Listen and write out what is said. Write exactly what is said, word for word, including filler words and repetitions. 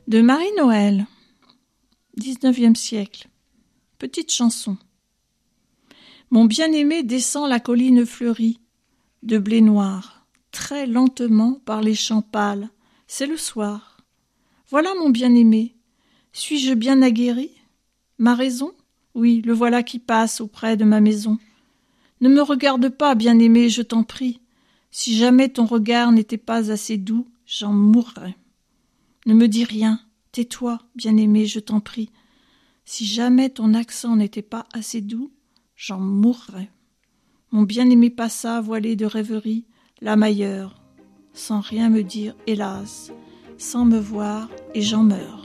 De Marie-Noël, dix-neuvième siècle. Petite chanson. Mon bien-aimé descend la colline fleurie de blé noir, très lentement par les champs pâles. C'est le soir. Voilà mon bien-aimé. Suis-je bien aguerri? Ma raison? Oui, le voilà qui passe auprès de ma maison. Ne me regarde pas, bien-aimé, je t'en prie. Si jamais ton regard n'était pas assez doux, j'en mourrais. Ne me dis rien, tais-toi, bien-aimé, je t'en prie. Si jamais ton accent n'était pas assez doux, j'en mourrais. Mon bien-aimé passa, voilé de rêverie, l'âme ailleurs, sans rien me dire, hélas, sans me voir, et j'en meurs.